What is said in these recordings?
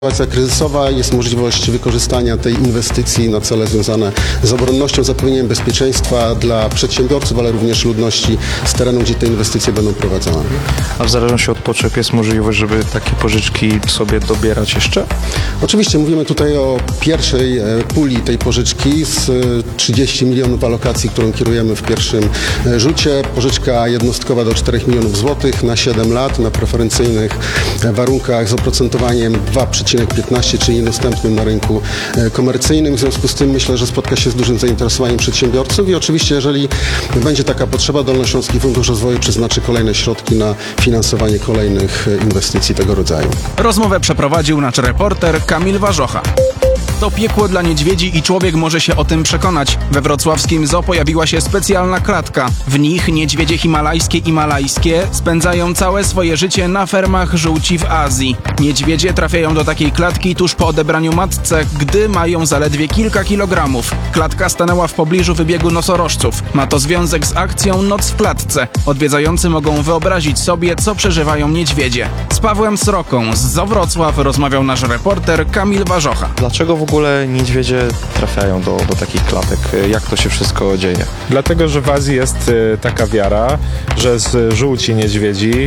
Sytuacja kryzysowa, jest możliwość wykorzystania tej inwestycji na cele związane z obronnością, zapewnieniem bezpieczeństwa dla przedsiębiorców, ale również ludności z terenu, gdzie te inwestycje będą prowadzone. A w zależności od potrzeb jest możliwość, żeby takie pożyczki sobie dobierać jeszcze? Oczywiście mówimy tutaj o pierwszej puli tej pożyczki z 30 milionów alokacji, którą kierujemy w pierwszym rzucie. Pożyczka jednostkowa do 4 milionów złotych na 7 lat na preferencyjnych warunkach z oprocentowaniem 2,15, czyli niedostępnym na rynku komercyjnym. W związku z tym myślę, że spotka się z dużym zainteresowaniem przedsiębiorców i oczywiście, jeżeli będzie taka potrzeba, Dolnośląski Fundusz Rozwoju przeznaczy kolejne środki na finansowanie kolejnych inwestycji tego rodzaju. Rozmowę przeprowadził nasz reporter Kamil Warzocha. To piekło dla niedźwiedzi i człowiek może się o tym przekonać. We wrocławskim zoo pojawiła się specjalna klatka. W nich niedźwiedzie himalajskie i malajskie spędzają całe swoje życie na fermach żółci w Azji. Niedźwiedzie trafiają do takiej klatki tuż po odebraniu matce, gdy mają zaledwie kilka kilogramów. Klatka stanęła w pobliżu wybiegu nosorożców. Ma to związek z akcją Noc w klatce. Odwiedzający mogą wyobrazić sobie, co przeżywają niedźwiedzie. Z Pawłem Sroką z Zoo Wrocław rozmawiał nasz reporter Kamil Warzocha. Dlaczego w ogóle niedźwiedzie trafiają do takich klatek? Jak to się wszystko dzieje? Dlatego, że w Azji jest taka wiara, że z żółci niedźwiedzi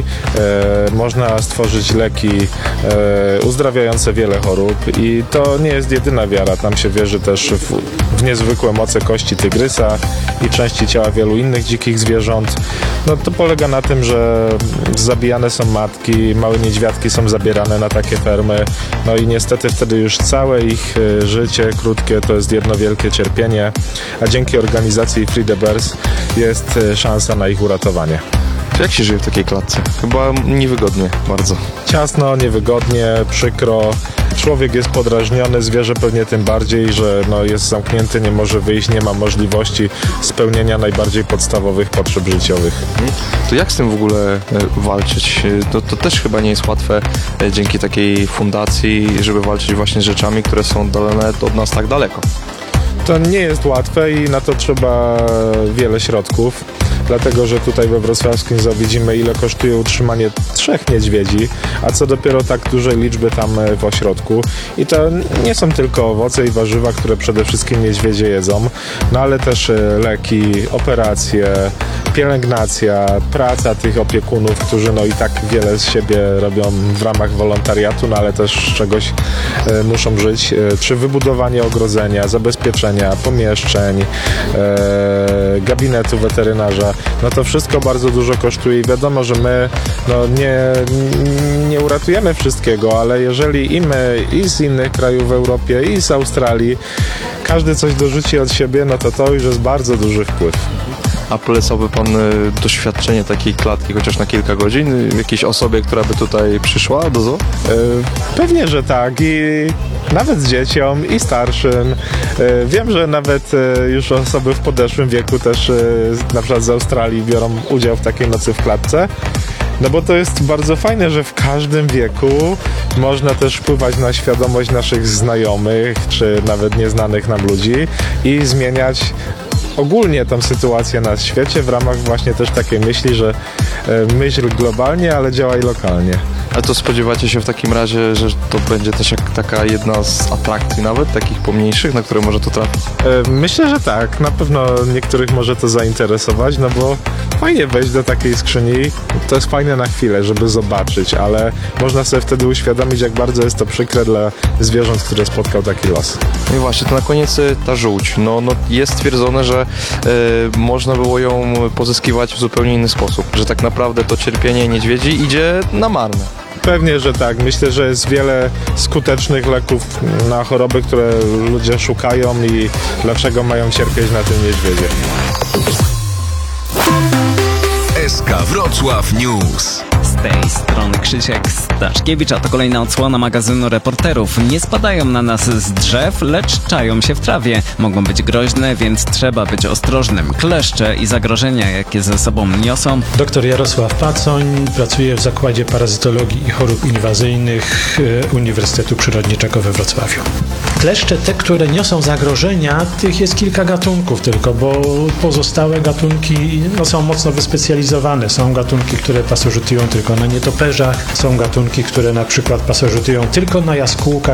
można stworzyć leki uzdrawiające wiele chorób i to nie jest jedyna wiara. Tam się wierzy też w niezwykłe moce kości tygrysa i części ciała wielu innych dzikich zwierząt. No to polega na tym, że zabijane są matki, małe niedźwiadki są zabierane na takie fermy, no i niestety wtedy już całe ich życie krótkie to jest jedno wielkie cierpienie, a dzięki organizacji Free the Bears jest szansa na ich uratowanie. To jak się żyje w takiej klatce? Chyba niewygodnie bardzo. Ciasno, niewygodnie, przykro. Człowiek jest podrażniony, zwierzę pewnie tym bardziej, że jest zamknięty, nie może wyjść, nie ma możliwości spełnienia najbardziej podstawowych potrzeb życiowych. To jak z tym w ogóle walczyć? To też chyba nie jest łatwe dzięki takiej fundacji, żeby walczyć właśnie z rzeczami, które są oddalone od nas tak daleko. To nie jest łatwe i na to trzeba wiele środków, dlatego że tutaj we wrocławskim zoo widzimy, ile kosztuje utrzymanie 3 niedźwiedzi, a co dopiero tak dużej liczby tam w ośrodku. I to nie są tylko owoce i warzywa, które przede wszystkim niedźwiedzie jedzą, no ale też leki, operacje, pielęgnacja, praca tych opiekunów, którzy i tak wiele z siebie robią w ramach wolontariatu, no ale też z czegoś muszą żyć, czy wybudowanie ogrodzenia, zabezpieczenia pomieszczeń, gabinetu weterynarza, no to wszystko bardzo dużo kosztuje i wiadomo, że my nie uratujemy wszystkiego, ale jeżeli i my, i z innych krajów w Europie, i z Australii, każdy coś dorzuci od siebie, no to już jest bardzo duży wpływ. A polecałby pan doświadczenie takiej klatki chociaż na kilka godzin jakiejś osobie, która by tutaj przyszła do zoo? Pewnie, że tak i nawet dzieciom i starszym. Wiem, że nawet już osoby w podeszłym wieku też na przykład z Australii biorą udział w takiej nocy w klatce. No bo to jest bardzo fajne, że w każdym wieku można też wpływać na świadomość naszych znajomych, czy nawet nieznanych nam ludzi i zmieniać ogólnie tą sytuację na świecie w ramach właśnie też takiej myśli, że myśl globalnie, ale działaj lokalnie. Ale to spodziewacie się w takim razie, że to będzie też jak taka jedna z atrakcji nawet, takich pomniejszych, na które może to trafić? Myślę, że tak. Na pewno niektórych może to zainteresować, no bo fajnie wejść do takiej skrzyni. To jest fajne na chwilę, żeby zobaczyć, ale można sobie wtedy uświadomić, jak bardzo jest to przykre dla zwierząt, które spotkał taki los. No i właśnie, to na koniec ta żółć. No jest stwierdzone, że można było ją pozyskiwać w zupełnie inny sposób, że tak naprawdę to cierpienie niedźwiedzi idzie na marne. Pewnie, że tak. Myślę, że jest wiele skutecznych leków na choroby, które ludzie szukają i dlaczego mają cierpieć na tym niedźwiedzie. SK Wrocław News. Z tej strony Krzysiek Staszkiewicz, a to kolejna odsłona magazynu Reporterów. Nie spadają na nas z drzew, lecz czają się w trawie. Mogą być groźne, więc trzeba być ostrożnym. Kleszcze i zagrożenia, jakie ze sobą niosą. Dr Jarosław Pacoń pracuje w Zakładzie Parazytologii i Chorób Inwazyjnych Uniwersytetu Przyrodniczego we Wrocławiu. Kleszcze, te, które niosą zagrożenia, tych jest kilka gatunków tylko, bo pozostałe gatunki są mocno wyspecjalizowane. Są gatunki, które pasożytują tylko tylko na nietoperzach. Są gatunki, które na przykład pasożytują tylko na jaskółkach